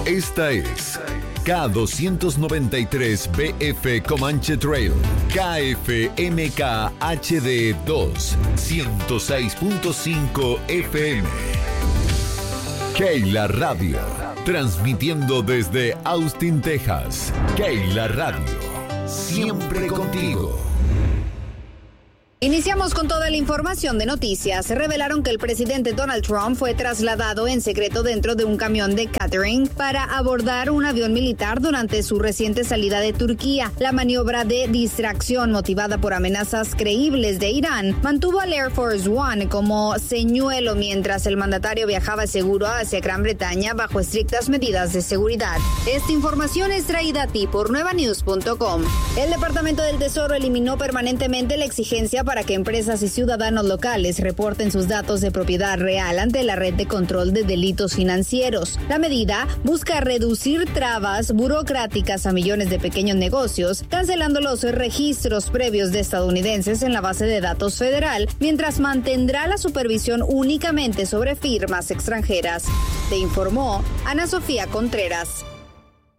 Esta es K293BF Comanche Trail, KFMK HD 2, 106.5 FM. Keila Radio, transmitiendo desde Austin, Texas. Keila Radio, siempre contigo. Iniciamos con toda la información de noticias. Revelaron que el presidente Donald Trump fue trasladado en secreto dentro de un camión de catering para abordar un avión militar durante su reciente salida de Turquía. La maniobra de distracción motivada por amenazas creíbles de Irán mantuvo al Air Force One como señuelo mientras el mandatario viajaba seguro hacia Gran Bretaña bajo estrictas medidas de seguridad. Esta información es traída a ti por nuevanews.com. El Departamento del Tesoro eliminó permanentemente la exigencia para que empresas y ciudadanos locales reporten sus datos de propiedad real ante la Red de Control de Delitos Financieros. La medida busca reducir trabas burocráticas a millones de pequeños negocios, cancelando los registros previos de estadounidenses en la base de datos federal, mientras mantendrá la supervisión únicamente sobre firmas extranjeras. Te informó Ana Sofía Contreras.